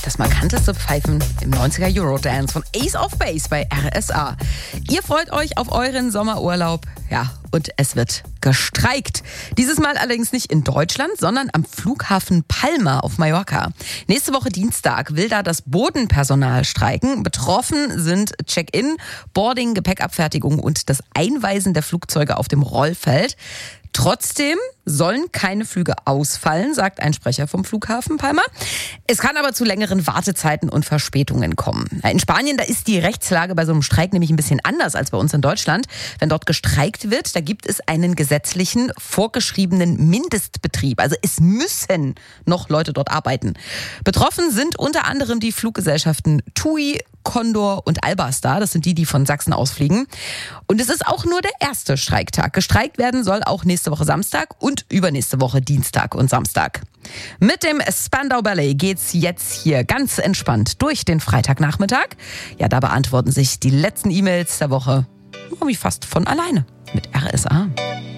das markanteste Pfeifen im 90er Eurodance von Ace of Base bei RSA. Ihr freut euch auf euren Sommerurlaub. Ja, und es wird gestreikt. Dieses Mal allerdings nicht in Deutschland, sondern am Flughafen Palma auf Mallorca. Nächste Woche Dienstag will da das Bodenpersonal streiken. Betroffen sind Check-in, Boarding, Gepäckabfertigung und das Einweisen der Flugzeuge auf dem Rollfeld. Trotzdem sollen keine Flüge ausfallen, sagt ein Sprecher vom Flughafen Palma. Es kann aber zu längeren Wartezeiten und Verspätungen kommen. In Spanien, da ist die Rechtslage bei so einem Streik nämlich ein bisschen anders als bei uns in Deutschland. Wenn dort gestreikt wird, da gibt es einen gesetzlichen, vorgeschriebenen Mindestbetrieb. Also es müssen noch Leute dort arbeiten. Betroffen sind unter anderem die Fluggesellschaften TUI, Condor und Albastar. Das sind die von Sachsen ausfliegen. Und es ist auch nur der erste Streiktag. Gestreikt werden soll auch nächste Woche Samstag und übernächste Woche Dienstag und Samstag. Mit dem Spandau Ballet geht's jetzt hier ganz entspannt durch den Freitagnachmittag. Ja, da beantworten sich die letzten E-Mails der Woche wie fast von alleine mit RSA.